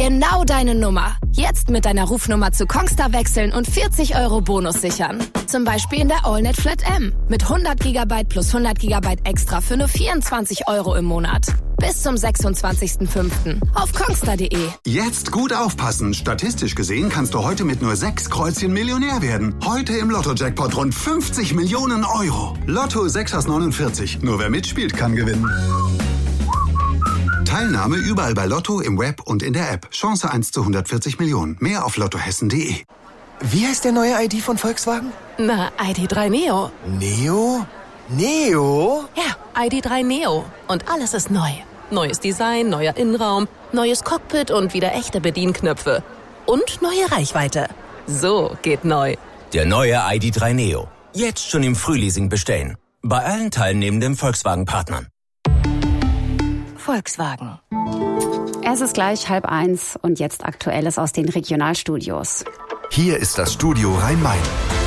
Genau deine Nummer. Jetzt mit deiner Rufnummer zu Kongstar wechseln und 40 € Bonus sichern. Zum Beispiel in der AllNet Flat M. Mit 100 GB plus 100 GB extra für nur 24 € im Monat. Bis zum 26.05. auf kongstar.de. Jetzt gut aufpassen. Statistisch gesehen kannst du heute mit nur 6 Kreuzchen Millionär werden. Heute im Lotto-Jackpot rund 50 Millionen €. Lotto 6 aus 49. Nur wer mitspielt, kann gewinnen. Teilnahme überall bei Lotto, im Web und in der App. Chance 1 zu 140 Millionen. Mehr auf lottohessen.de. Wie heißt der neue ID von Volkswagen? Na, ID.3 Neo. Neo? Neo? Ja, ID.3 Neo. Und alles ist neu. Neues Design, neuer Innenraum, neues Cockpit und wieder echte Bedienknöpfe. Und neue Reichweite. So geht neu. Der neue ID.3 Neo. Jetzt schon im Frühleasing bestellen. Bei allen teilnehmenden Volkswagen-Partnern. Volkswagen. Es ist gleich 12:30 und jetzt Aktuelles aus den Regionalstudios. Hier ist das Studio Rhein-Main.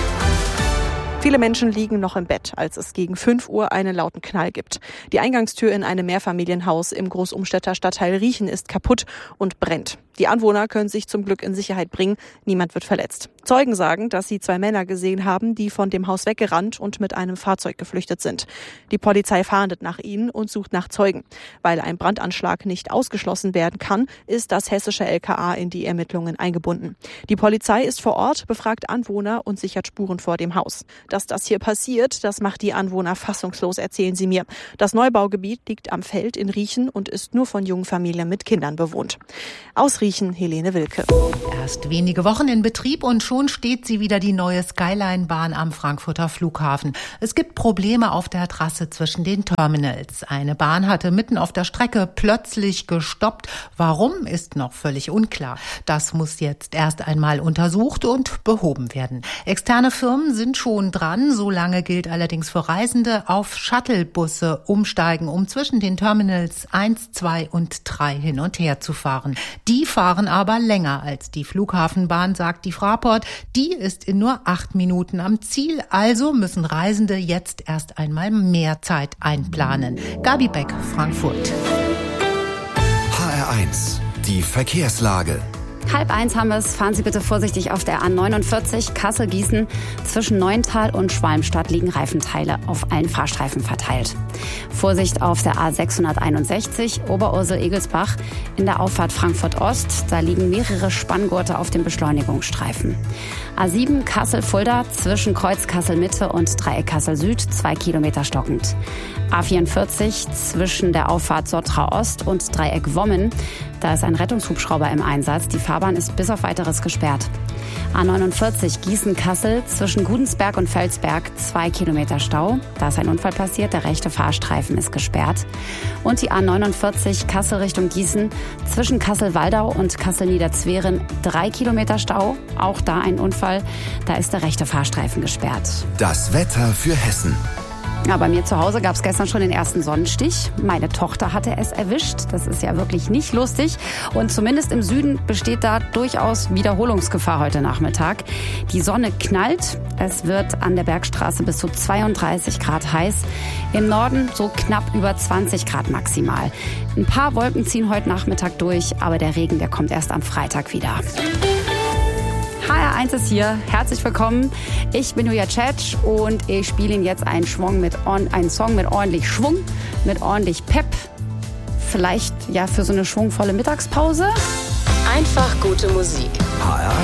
Viele Menschen liegen noch im Bett, als es gegen 5 Uhr einen lauten Knall gibt. Die Eingangstür in einem Mehrfamilienhaus im Großumstädter Stadtteil Riechen ist kaputt und brennt. Die Anwohner können sich zum Glück in Sicherheit bringen. Niemand wird verletzt. Zeugen sagen, dass sie 2 Männer gesehen haben, die von dem Haus weggerannt und mit einem Fahrzeug geflüchtet sind. Die Polizei fahndet nach ihnen und sucht nach Zeugen. Weil ein Brandanschlag nicht ausgeschlossen werden kann, ist das hessische LKA in die Ermittlungen eingebunden. Die Polizei ist vor Ort, befragt Anwohner und sichert Spuren vor dem Haus. Dass das hier passiert, das macht die Anwohner fassungslos, erzählen sie mir. Das Neubaugebiet liegt am Feld in Riechen und ist nur von jungen Familien mit Kindern bewohnt. Aus Riechen, Helene Wilke. Erst wenige Wochen in Betrieb und schon steht sie wieder, die neue Skyline-Bahn am Frankfurter Flughafen. Es gibt Probleme auf der Trasse zwischen den Terminals. Eine Bahn hatte mitten auf der Strecke plötzlich gestoppt. Warum, ist noch völlig unklar. Das muss jetzt erst einmal untersucht und behoben werden. Externe Firmen sind schon dran. Solange gilt allerdings für Reisende, auf Shuttlebusse umsteigen, um zwischen den Terminals 1, 2 und 3 hin und her zu fahren. Die fahren aber länger als die Flughafenbahn, sagt die Fraport. Die ist in nur 8 Minuten am Ziel. Also müssen Reisende jetzt erst einmal mehr Zeit einplanen. Gabi Beck, Frankfurt. HR1, die Verkehrslage. 12:30 haben wir es. Fahren Sie bitte vorsichtig auf der A49 Kassel-Gießen. Zwischen Neuental und Schwalmstadt liegen Reifenteile auf allen Fahrstreifen verteilt. Vorsicht auf der A661 Oberursel-Egelsbach in der Auffahrt Frankfurt-Ost. Da liegen mehrere Spanngurte auf dem Beschleunigungsstreifen. A7 Kassel-Fulda zwischen Kreuz Kassel-Mitte und Dreieck Kassel-Süd 2 Kilometer stockend. A44 zwischen der Auffahrt Sottra-Ost und Dreieck Wommen. Da ist ein Rettungshubschrauber im Einsatz. Die Fahrbahn ist bis auf Weiteres gesperrt. A49 Gießen-Kassel zwischen Gudensberg und Felsberg 2 Kilometer Stau. Da ist ein Unfall passiert, der rechte Fahrstreifen ist gesperrt. Und die A49 Kassel Richtung Gießen zwischen Kassel-Waldau und Kassel-Niederzweren 3 Kilometer Stau. Auch da ein Unfall, da ist der rechte Fahrstreifen gesperrt. Das Wetter für Hessen. Ja, bei mir zu Hause gab es gestern schon den ersten Sonnenstich. Meine Tochter hatte es erwischt. Das ist ja wirklich nicht lustig. Und zumindest im Süden besteht da durchaus Wiederholungsgefahr heute Nachmittag. Die Sonne knallt. Es wird an der Bergstraße bis zu 32 Grad heiß. Im Norden so knapp über 20 Grad maximal. Ein paar Wolken ziehen heute Nachmittag durch, aber der Regen, der kommt erst am Freitag wieder. HR1 ist hier. Herzlich willkommen. Ich bin Julia Tschetsch und ich spiele Ihnen jetzt einen Song mit ordentlich Schwung, mit ordentlich Pep. Vielleicht ja für so eine schwungvolle Mittagspause. Einfach gute Musik. HR